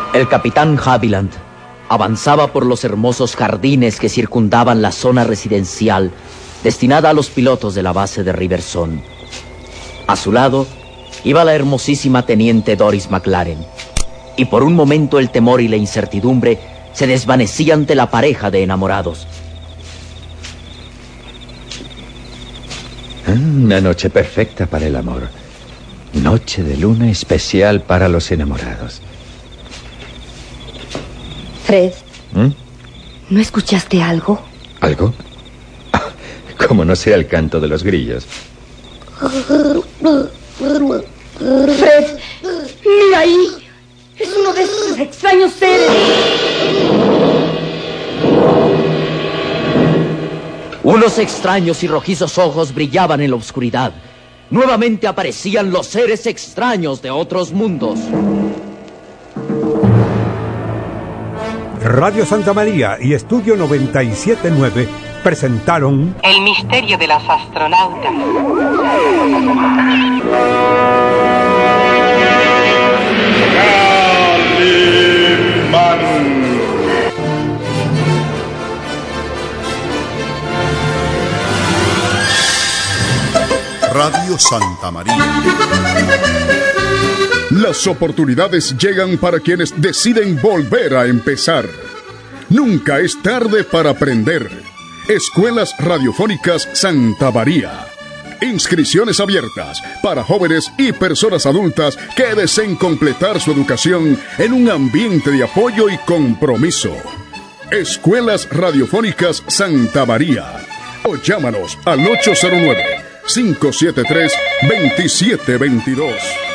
El capitán Haviland avanzaba por los hermosos jardines que circundaban la zona residencial destinada a los pilotos de la base de Riversong. A su lado iba la hermosísima teniente Doris McLaren, y por un momento el temor y la incertidumbre se desvanecían ante la pareja de enamorados. Una noche perfecta para el amor. Noche de luna especial para los enamorados. Fred, ¿no escuchaste algo? ¿Algo? Como no sea el canto de los grillos. Fred, mira ahí. Es uno de esos extraños seres. Unos extraños y rojizos ojos brillaban en la oscuridad. Nuevamente aparecían los seres extraños de otros mundos. Radio Santa María y Estudio 97.9 presentaron El misterio de las astronautas. Radio Santa María. Las oportunidades llegan para quienes deciden volver a empezar. Nunca es tarde para aprender. Escuelas Radiofónicas Santa María. Inscripciones abiertas para jóvenes y personas adultas que deseen completar su educación en un ambiente de apoyo y compromiso. Escuelas Radiofónicas Santa María. O llámanos al 809-573-2722.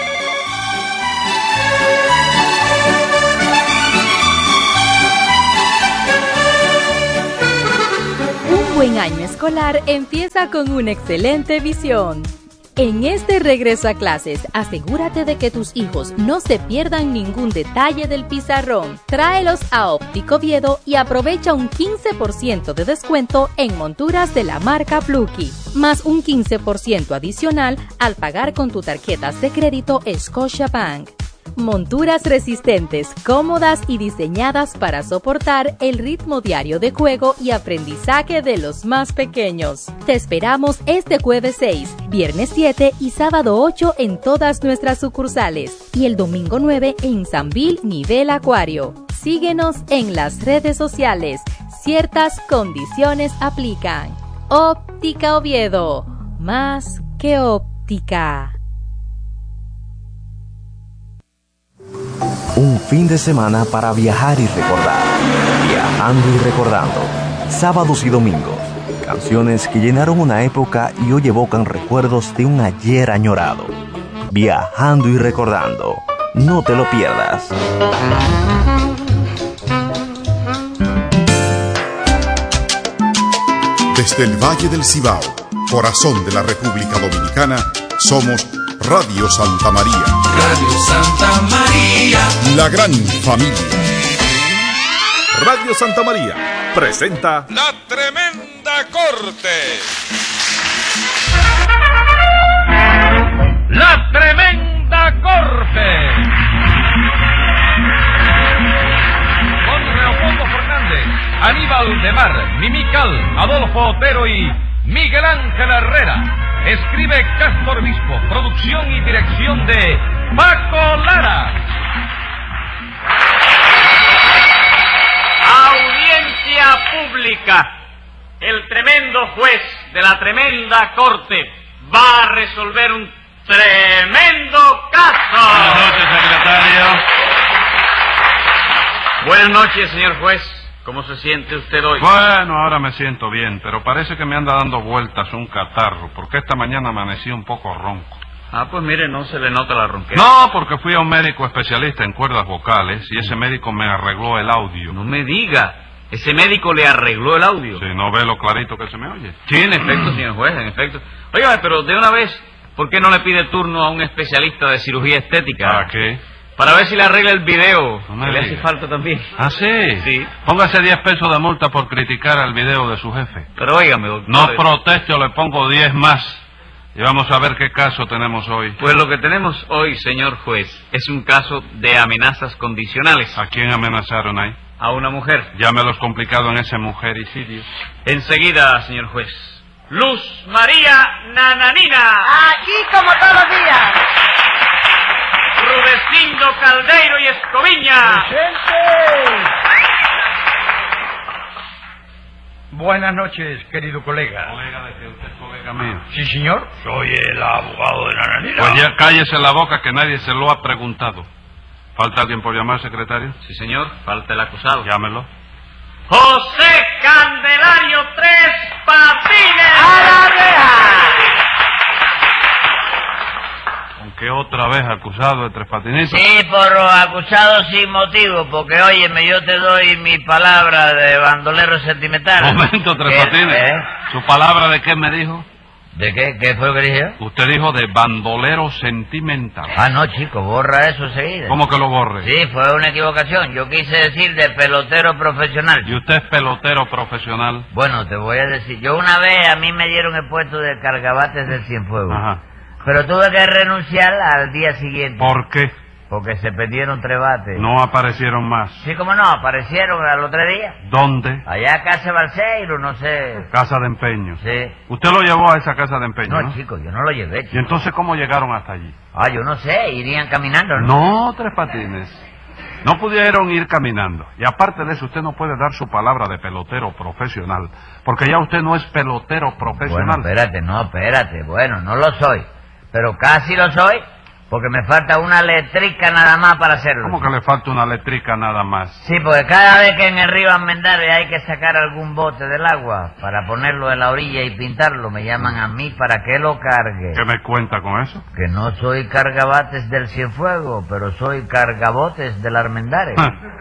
Un buen año escolar empieza con una excelente visión. En este regreso a clases, asegúrate de que tus hijos no se pierdan ningún detalle del pizarrón. Tráelos a Óptica Oviedo y aprovecha un 15% de descuento en monturas de la marca Plucky, más un 15% adicional al pagar con tu tarjetas de crédito Scotiabank. Monturas resistentes, cómodas y diseñadas para soportar el ritmo diario de juego y aprendizaje de los más pequeños. Te esperamos este jueves 6, viernes 7 y sábado 8 en todas nuestras sucursales y el domingo 9 en Sanvil Nivel Acuario. Síguenos en las redes sociales. Ciertas condiciones aplican. Óptica Oviedo. Más que óptica. Un fin de semana para viajar y recordar. Viajando y recordando. Sábados y domingos. Canciones que llenaron una época y hoy evocan recuerdos de un ayer añorado. Viajando y recordando. No te lo pierdas. Desde el Valle del Cibao, corazón de la República Dominicana, somos Radio Santa María. Radio Santa María. La gran familia. Radio Santa María presenta La Tremenda Corte. La Tremenda Corte. Con Leopoldo Fernández, Aníbal de Mar, Mimical, Adolfo Otero y Miguel Ángel Herrera. Escribe Castro Obispo, producción y dirección de Paco Lara. Audiencia pública. El tremendo juez de la tremenda corte va a resolver un tremendo caso. Buenas noches, secretario. Buenas noches, señor juez. ¿Cómo se siente usted hoy? Bueno, ahora me siento bien, pero parece que me anda dando vueltas un catarro, porque esta mañana amanecí un poco ronco. Ah, pues mire, no se le nota la ronquera. No, porque fui a un médico especialista en cuerdas vocales y ese médico me arregló el audio. No me diga, ¿ese médico le arregló el audio? Sí, ¿no ve lo clarito que se me oye? Sí, en efecto, señor juez, en efecto. Oiga, pero de una vez, ¿por qué no le pide turno a un especialista de cirugía estética? ¿Para qué? Para ver si le arregla el video, no que le hace falta también. ¿Ah, sí? Sí. Póngase 10 pesos de multa por criticar el video de su jefe. Pero óigame, doctor. No proteste o le pongo 10 más. Y vamos a ver qué caso tenemos hoy. Pues lo que tenemos hoy, señor juez, es un caso de amenazas condicionales. ¿A quién amenazaron ahí? A una mujer. Llámelos complicado en ese mujericidio. Enseguida, señor juez. Luz María Nananina. Aquí como todos los días. Rudecindo Caldeiro y Escoviña. ¡Presente! Buenas noches, querido colega. ¿Colega de que usted es colega mío? Sí, señor. Soy el abogado de Nananina. Pues ya cállese la boca que nadie se lo ha preguntado. ¿Falta alguien por llamar, secretario? Sí, señor. Falta el acusado. Llámelo. José Candelario Tres Patines. ¡A la reja! ¿Qué otra vez acusado de Tres Patines? Sí, por los acusados sin motivo, porque óyeme, yo te doy mi palabra de bandolero sentimental. Momento, Tres Patines. ¿Su palabra de qué me dijo? ¿De qué? ¿Qué fue lo que dije yo? Usted dijo de bandolero sentimental. Ah, no, chico, borra eso enseguida. ¿Cómo que lo borre? Sí, fue una equivocación. Yo quise decir de pelotero profesional. ¿Y usted es pelotero profesional? Bueno, te voy a decir, yo una vez a mí me dieron el puesto de cargabates del Cienfuegos. Ajá. Pero tuve que renunciar al día siguiente. ¿Por qué? Porque se perdieron 3 bates. No aparecieron más. Sí, cómo no, aparecieron al otro día. ¿Dónde? Allá Casa Balseiro, no sé. Casa de empeño. Sí. ¿Usted lo llevó a esa casa de empeño? No, chico, yo no lo llevé, chico. ¿Y entonces cómo llegaron hasta allí? Ah, yo no sé, irían caminando, ¿no? No, Tres Patines. No pudieron ir caminando. Y aparte de eso, usted no puede dar su palabra de pelotero profesional. Porque ya usted no es pelotero profesional. Bueno, espérate. Bueno, no lo soy. Pero casi lo soy, porque me falta una letrica nada más para hacerlo. ¿Cómo que le falta una letrica nada más? Sí, porque cada vez que en el río Almendares hay que sacar algún bote del agua para ponerlo en la orilla y pintarlo, me llaman a mí para que lo cargue. ¿Qué me cuenta con eso? Que no soy cargabates del Cienfuegos, pero soy cargabotes del Almendares.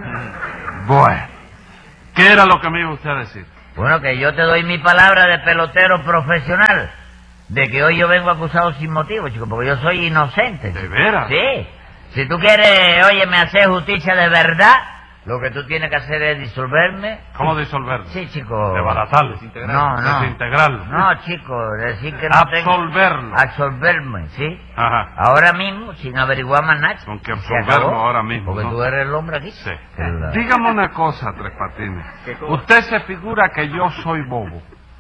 Bueno, ¿qué era lo que me iba usted a decir? Bueno, que yo te doy mi palabra de pelotero profesional. De que hoy yo vengo acusado sin motivo, chico, porque yo soy inocente. ¿De veras? Sí. Si tú quieres, óyeme, hacer justicia de verdad, lo que tú tienes que hacer es disolverme. ¿Cómo disolverme? Sí, chico. ¿Desbaratarlo? No. ¿Desintegrarlo? No, chico, decir que no absolverlo. Absolverme, ¿sí? Ajá. Ahora mismo, sin averiguar más nada. Con que absolverlo ahora mismo, porque ¿no? tú eres el hombre aquí. Sí. Dígame una cosa, Tres Patines. ¿Usted se figura que yo soy bobo?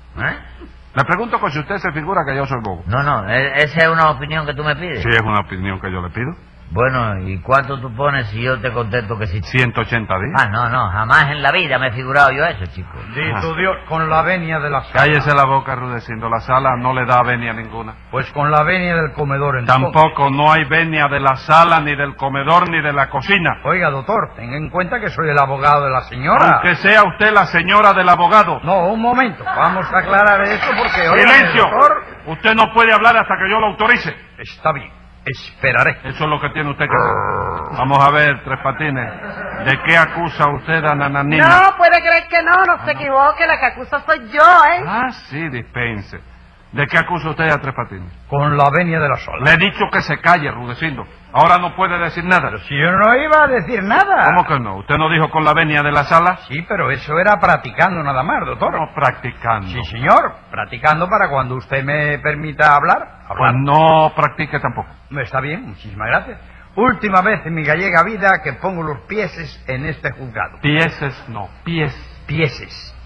Le pregunto que si usted se figura que yo soy bobo. No, esa es una opinión que tú me pides. Sí, es una opinión que yo le pido. Bueno, ¿y cuánto tú pones si yo te contesto que sí? 180 días. Ah, no, jamás en la vida me he figurado yo eso, chico. Dito Dios, con la venia de la sala. Cállese la boca, Rudecindo. La sala no le da venia ninguna. Pues con la venia del comedor, entonces. Tampoco, no hay venia de la sala, ni del comedor, ni de la cocina. Oiga, doctor, tenga en cuenta que soy el abogado de la señora. Aunque sea usted la señora del abogado. No, un momento, vamos a aclarar esto porque... ¡Silencio! Oiga, doctor... Usted no puede hablar hasta que yo lo autorice. Está bien. Esperaré. Eso es lo que tiene usted que hacer. Vamos a ver, Tres Patines. ¿De qué acusa usted a Nananina? No, puede creer que no se equivoque. La que acusa soy yo, ¿eh? Ah, sí, dispense. ¿De qué acusa usted a Tres Patines? Con la venia de la sala. Le he dicho que se calle, Rudecindo. Ahora no puede decir nada. Pero si yo no iba a decir nada. ¿Cómo que no? ¿Usted no dijo con la venia de la sala? Sí, pero eso era practicando nada más, doctor. No, practicando. Sí, señor. Practicando para cuando usted me permita hablar. Pues no practique tampoco. Está bien, muchísimas gracias. Última vez en mi gallega vida que pongo los pieses en este juzgado. Pieses, no, pies. Pieses.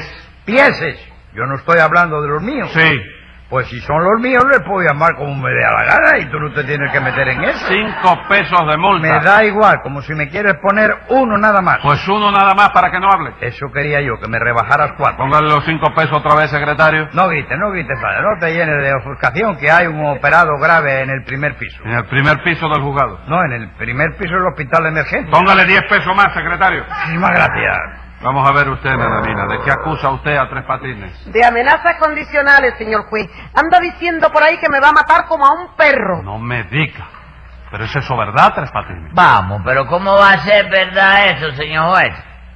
Pieses. Yo no estoy hablando de los míos. Sí. Pues si son los míos, les puedo llamar como me dé la gana y tú no te tienes que meter en eso. 5 pesos de multa. Me da igual, como si me quieres poner uno nada más. Pues uno nada más para que no hable. Eso quería yo, que me rebajaras 4. Póngale los 5 pesos otra vez, secretario. No grites, padre, no te llenes de ofuscación, que hay un operado grave en el primer piso. ¿En el primer piso del juzgado? No, en el primer piso del hospital de emergencia. Póngale 10 pesos más, secretario. Muchísimas gracias. Vamos a ver usted, Nananina, ¿de qué acusa usted a Tres Patines? De amenazas condicionales, señor juez. Anda diciendo por ahí que me va a matar como a un perro. No me diga. ¿Pero es eso verdad, Tres Patines? Vamos, pero ¿cómo va a ser verdad eso, señor juez?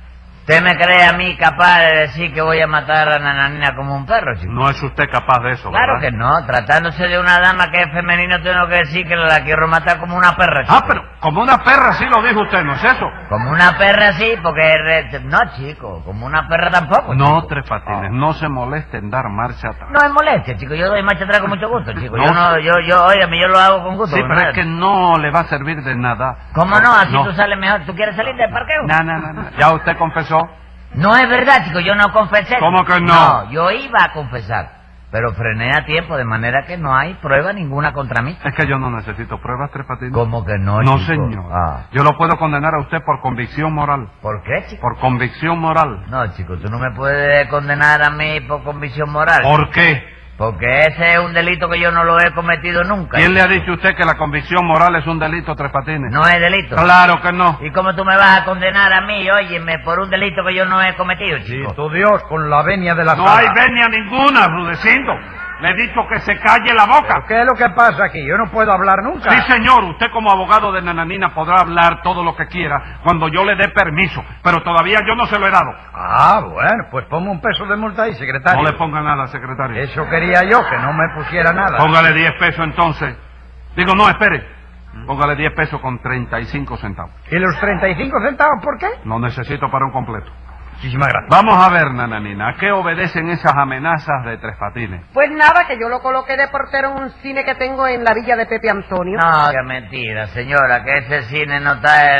¿Usted me cree a mí capaz de decir que voy a matar a Nananina como un perro, chico? No es usted capaz de eso, Claro ¿verdad? que no. Tratándose de una dama que es femenina, tengo que decir que la quiero matar como una perra, chico. Ah, pero como una perra sí lo dijo usted, ¿no es eso? Como una perra sí, porque... No, chico, como una perra tampoco, No, chico. Tres Patines, no se moleste en dar marcha atrás. No es molestia, chico. Yo doy marcha atrás con mucho gusto, chico. No. Óigame, yo lo hago con gusto. Sí, pero ¿no? es que no le va a servir de nada. ¿Cómo no? Así tú sales mejor. ¿Tú quieres salir del parqueo? No. ¿Ya usted confesó? No es verdad, chico, yo no confesé. ¿Cómo que no? No, yo iba a confesar, pero frené a tiempo, de manera que no hay prueba ninguna contra mí. Es que yo no necesito pruebas, Tres Patines. ¿Cómo que no, No, chico? señor. Ah. Yo lo puedo condenar a usted por convicción moral. ¿Por qué, chico? Por convicción moral. No, chico, tú no me puedes condenar a mí por convicción moral. ¿Por qué? Porque ese es un delito que yo no lo he cometido nunca. ¿Quién le ha chico. dicho a usted que la convicción moral es un delito, Tres Patines? No es delito. Claro que no. ¿Y cómo tú me vas a condenar a mí, óyeme, por un delito que yo no he cometido, chico? Tu Dios, con la venia de la No sala. hay venia ninguna, Rudecindo. Le he dicho que se calle la boca. ¿Qué es lo que pasa aquí? Yo no puedo hablar nunca. Sí, señor, usted como abogado de Nananina podrá hablar todo lo que quiera cuando yo le dé permiso, pero todavía yo no se lo he dado. Ah, bueno, pues ponme un peso de multa ahí, secretario. No le ponga nada, secretario. Eso quería yo, que no me pusiera nada. Póngale 10 pesos entonces. Digo, no, espere. Póngale 10 pesos con 35 centavos. ¿Y los 35 centavos por qué? Lo necesito para un completo. Muchísimas gracias. Vamos a ver, Nananina, ¿a qué obedecen esas amenazas de Tres Patines? Pues nada, que yo lo coloqué de portero en un cine que tengo en la villa de Pepe Antonio. No, qué mentira, señora, que ese cine no está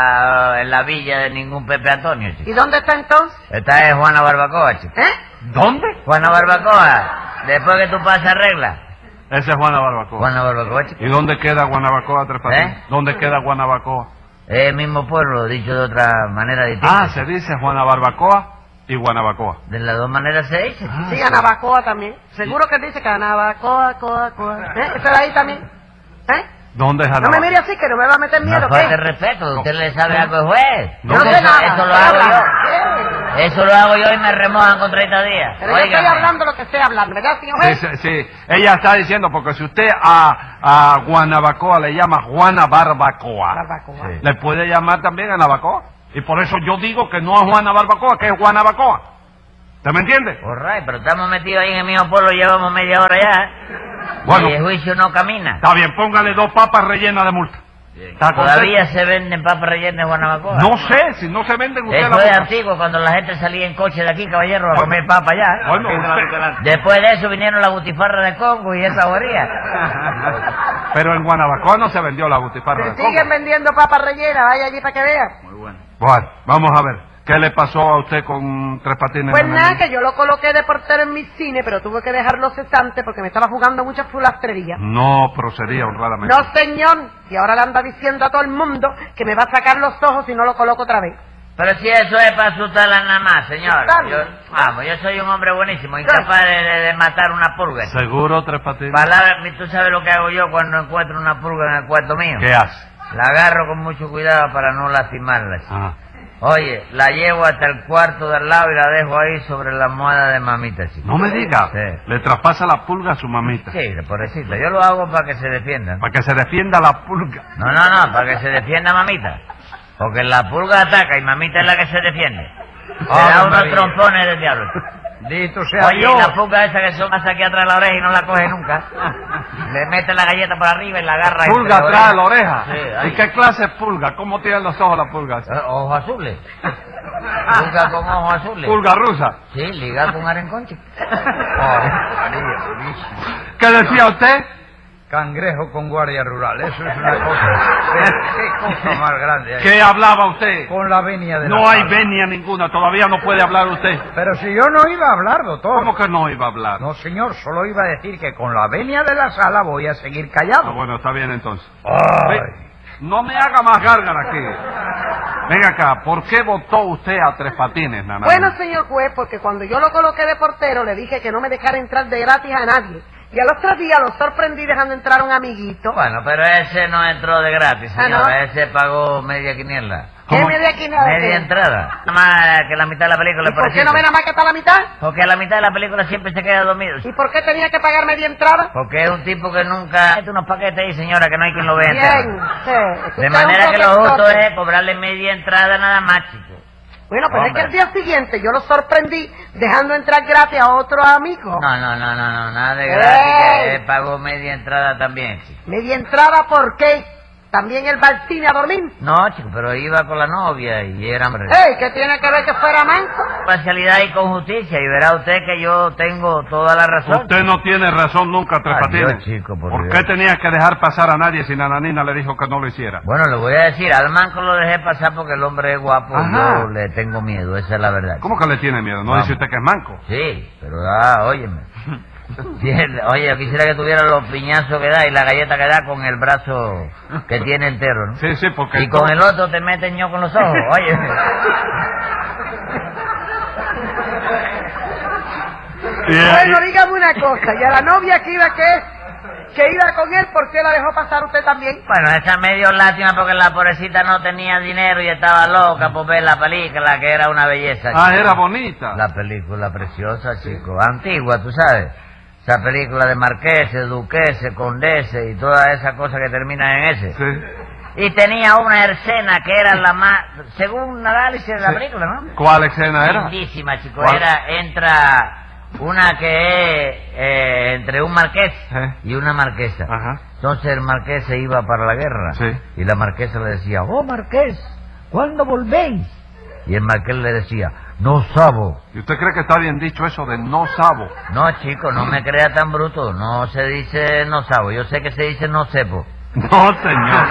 en la villa de ningún Pepe Antonio, chico. ¿Y dónde está entonces? Esta es Juana Barbacoa, chico. ¿Dónde? Juana Barbacoa, después que tú pasas regla. Ese es Juana Barbacoa. Juana Barbacoa, chico. ¿Y dónde queda Guanabacoa, Tres Patines? ¿Dónde queda Guanabacoa? Es el mismo pueblo, dicho de otra manera distinta. Ah, se dice Juana Barbacoa y Guanabacoa. De las dos maneras se dice. Sí, Anabacoa también. Seguro que dice que Anabacoa, coa. ¿Eso era ahí también? ¿Dónde es No Anabacoa? me mire así, que no me va a meter miedo, No ¿qué? falte respeto, usted le sabe algo de juez. Yo no sé nada. Eso lo hago yo. Eso lo hago yo y me remojan con 30 días. Pero yo estoy hablando lo que estoy hablando, ¿verdad, señor juez? Sí. Ella está diciendo, porque si usted a Guanabacoa le llama Juana Barbacoa, Sí. le puede llamar también a Nabacoa. Y por eso yo digo que no es Juana Barbacoa, que es Guanabacoa. ¿Usted me entiende? Alright, pero estamos metidos ahí en el mismo pueblo, llevamos media hora ya. Bueno. Y el juicio no camina. Está bien, póngale 2 papas rellenas de multa. ¿Está ¿Todavía contento? se venden papas rellenas de Guanabacoa? No sé, si no se venden usted Eso la es multa. antiguo, cuando la gente salía en coche de aquí, caballero, a comer papa allá. Bueno, usted- Después de eso vinieron las butifarras de Congo y esa boría. Pero en Guanabacoa no se vendió la butifarra de Siguen Congo. vendiendo papas rellenas, vaya allí para que vea. Bueno, vamos a ver. ¿Qué le pasó a usted con Tres Patines? Pues Nananina? nada, que yo lo coloqué de portero en mi cine, pero tuve que dejarlo cesante porque me estaba jugando mucha fulastrería. No procedía honradamente. No, señor, y ahora le anda diciendo a todo el mundo que me va a sacar los ojos si no lo coloco otra vez. Pero si eso es para asustarla nada más, señor. Dale. Yo soy un hombre buenísimo, incapaz de matar una pulga. ¿Seguro, Tres Patines? ¿Tú sabes lo que hago yo cuando encuentro una pulga en el cuarto mío? ¿Qué hace? La agarro con mucho cuidado para no lastimarla. chico. Oye, la llevo hasta el cuarto de al lado y la dejo ahí sobre la almohada de mamita, chico. No me diga. Sí. Le traspasa la pulga a su mamita. Sí, pobrecita. Yo lo hago para que se defienda. Para que se defienda la pulga. No, para que se defienda mamita. Porque la pulga ataca y mamita es la que se defiende. Se da unos María. trompones del diablo. Dito sea Oye, Dios. y la pulga esa que se pasa aquí atrás de la oreja y no la coge nunca. Le mete la galleta por arriba y la agarra. ¿Pulga entre atrás de la oreja? Sí, ¿Y ahí. qué clase de pulga? ¿Cómo tienen los ojos las pulgas? Ojos azules. Pulga con ojos azules. ¿Pulga rusa? Sí, liga con arencón, chico. ¿Qué decía usted? Cangrejo con guardia rural, eso es una cosa. ¿Qué cosa más grande hay? ¿Qué hablaba usted? Con la venia de la No hay sala. venia ninguna, todavía no puede hablar usted. Pero si yo no iba a hablar, doctor. ¿Cómo que no iba a hablar? No, señor, solo iba a decir que con la venia de la sala voy a seguir callado. Ah, bueno, está bien entonces. Ay. No me haga más gárgara aquí. Venga acá, ¿por qué votó usted a Tres Patines, Nananina? Bueno, señor juez, porque cuando yo lo coloqué de portero le dije que no me dejara entrar de gratis a nadie. Y al otro día lo sorprendí dejando entrar a un amiguito. Bueno, pero ese no entró de gratis, Ah, señora. ¿no? Ese pagó media quiniela. ¿Qué media quiniela? Media entrada. Nada más que la mitad de la película. ¿Y por qué no ve nada más que está la mitad? Porque a la mitad de la película siempre se queda dormido. ¿Y por qué tenía que pagar media entrada? Porque es un tipo que nunca... Mete unos paquetes ahí, señora, que no hay quien lo vea Bien, entero. sí. De Usted manera es un que lo justo protector. es cobrarle media entrada nada más, chico. Bueno, pero es que el día siguiente yo lo sorprendí dejando entrar gratis a otro amigo. No, nada de gratis, que él pagó media entrada también, chico. ¿Media entrada por qué? ¿También él va al cine a dormir? No, chico, pero iba con la novia y era... ¡Ey! ¿Qué tiene que ver que fuera manco? Parcialidad y con justicia, y verá usted que yo tengo toda la razón. Usted no tiene razón nunca, Tres Patines. Chico, ¿Por qué tenía que dejar pasar a nadie si Nananina le dijo que no lo hiciera? Bueno, le voy a decir, al manco lo dejé pasar porque el hombre es guapo. Ajá. Yo le tengo miedo, esa es la verdad. ¿Cómo que le tiene miedo? ¿No Vamos. dice usted que es manco? Sí, pero óyeme. Oye, yo quisiera que tuviera los piñazos que da y la galleta que da con el brazo que tiene entero, ¿no? Sí, porque... Y con el otro te meten yo con los ojos, oye. Bueno, dígame una cosa, y a la novia que iba con él, ¿por qué la dejó pasar usted también? Bueno, esa me dio lástima porque la pobrecita no tenía dinero y estaba loca por ver la película, que era una belleza. Ah, chico. Era bonita. La película preciosa, chico, antigua, tú sabes. Esa película de marqueses, duqueses, condeses y todas esas cosas que terminan en ese. Sí. Y tenía una escena que era la más, según un análisis de la película, ¿no? ¿Cuál escena era? Lindísima, chico. ¿Cuál? Entra una que es entre un marqués y una marquesa. Ajá. Entonces el marqués se iba para la guerra. Sí. Y la marquesa le decía, oh marqués, ¿cuándo volvéis? Y el marqués le decía, no sabo. ¿Y usted cree que está bien dicho eso de no sabo? No, chico, no me crea tan bruto. No se dice no sabo. Yo sé que se dice no sepo. No, señor.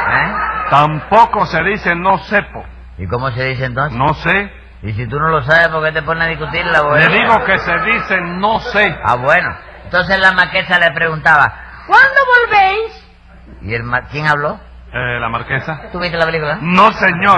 Tampoco se dice no sepo. ¿Y cómo se dice entonces? No sé. Y si tú no lo sabes, ¿por qué te pones a discutir la Le digo que se dice no sé. Ah, bueno. Entonces la marquesa le preguntaba, ¿cuándo volvéis? ¿Y quién habló? La marquesa. ¿Tú viste la película? No, señor.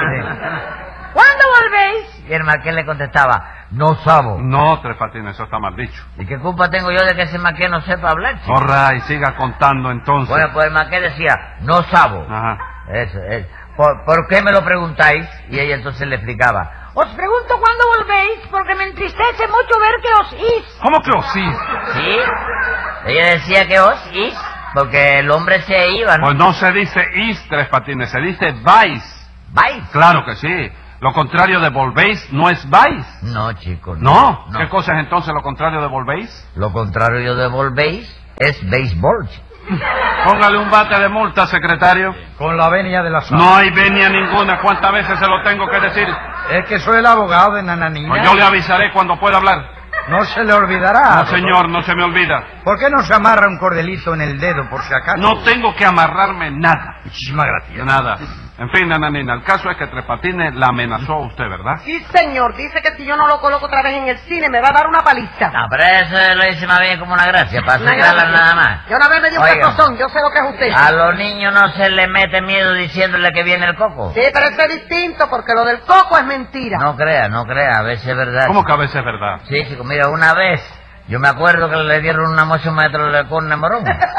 ¿Cuándo volvéis? Y el marqués le contestaba, no sabo. No, Tres Patines, eso está mal dicho. ¿Y qué culpa tengo yo de que ese marqués no sepa hablar, chico? Orra, y siga contando entonces. Bueno, pues el marqués decía, no sabo. Ajá. Eso. ¿Por qué me lo preguntáis? Y ella entonces le explicaba, os pregunto cuándo volvéis porque me entristece mucho ver que os ís. ¿Cómo que os ís? Sí, ella decía que os ís porque el hombre se iba, ¿no? Pues no se dice is, Tres Patines, se dice vais. ¿Vais? Claro que sí. Lo contrario de volvéis no es vais. No, chico. ¿No? ¿Qué cosa es entonces lo contrario de volvéis? Lo contrario de volvéis es béisbol, chico. Póngale un bate de multa, secretario. Con la venia de la sala. No hay venia ninguna. ¿Cuántas veces se lo tengo que decir? Es que soy el abogado de Nananina. Pues yo le avisaré cuando pueda hablar. No se le olvidará. No, señor, no se me olvida. ¿Por qué no se amarra un cordelito en el dedo, por si acaso? No tengo que amarrarme nada. Muchísimas gracias. Nada. En fin, Nananina, el caso es que Tres Patines la amenazó a usted, ¿verdad? Sí, señor. Dice que si yo no lo coloco otra vez en el cine me va a dar una paliza. No, pero eso lo hice más bien como una gracia, para sacarla nada más. Yo una vez me dio un pescozón, yo sé lo que es usted. A los niños no se les mete miedo diciéndole que viene el coco. Sí, pero eso es distinto, porque lo del coco es mentira. No crea, a veces es verdad. ¿Cómo que a veces es verdad? Sí, chico, mira, una vez yo me acuerdo que le dieron una mocha a un maestro de Corne Morón.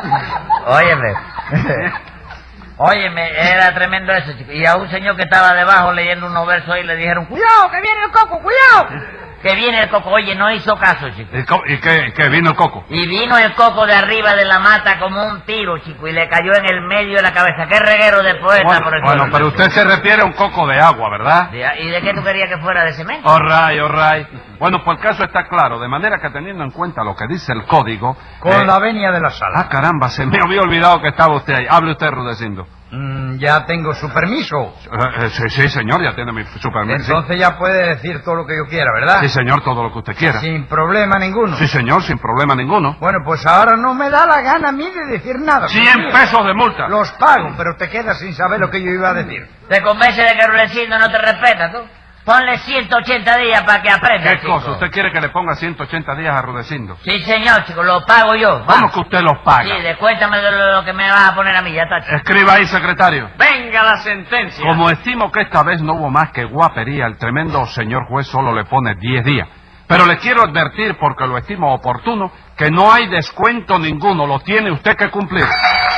Óyeme, era tremendo eso, chico. Y a un señor que estaba debajo leyendo unos versos ahí le dijeron, cuidado, que viene el coco, cuidado. Que viene el coco. Oye, no hizo caso, chico. ¿Y qué vino el coco? Y vino el coco de arriba de la mata como un tiro, chico, y le cayó en el medio de la cabeza. Qué reguero de poeta, por ejemplo. Bueno, pero usted se refiere a un coco de agua, ¿verdad? ¿Y de qué tú querías que fuera? ¿De cemento? All right. Bueno, pues el caso está claro, de manera que teniendo en cuenta lo que dice el código... Con la venia de la sala. Ah, caramba, se me había olvidado que estaba usted ahí. Hable usted, Rudecindo. Ya tengo su permiso. Sí, señor, ya tiene su permiso. Entonces ya puede decir todo lo que yo quiera, ¿verdad? Sí, señor, todo lo que usted quiera. Sin problema ninguno. Sí, señor, sin problema ninguno. Bueno, pues ahora no me da la gana a mí de decir nada. 100 pesos de multa. Los pago, pero te quedas sin saber lo que yo iba a decir. ¿Te convence de que Rudecindo no te respeta, tú? Ponle 180 días para que aprenda, ¿Qué chico. cosa? ¿Usted quiere que le ponga 180 días a Rudecindo? Sí, señor, chico, lo pago yo. ¿Cómo que usted los paga? Sí, descuéntame de lo que me vas a poner a mí, ya está, chico. Escriba ahí, secretario. Venga la sentencia. Como estimo que esta vez no hubo más que guapería, el tremendo señor juez solo le pone 10 días. Pero le quiero advertir, porque lo estimo oportuno, que no hay descuento ninguno, lo tiene usted que cumplir.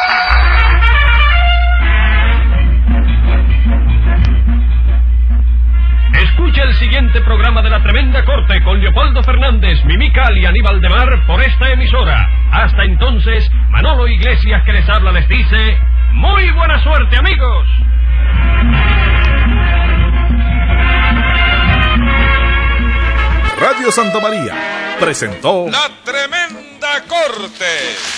Escucha el siguiente programa de La Tremenda Corte con Leopoldo Fernández, Mimical y Aníbal de Mar por esta emisora. Hasta entonces, Manolo Iglesias que les habla les dice, ¡muy buena suerte, amigos! Santa María presentó La Tremenda Corte.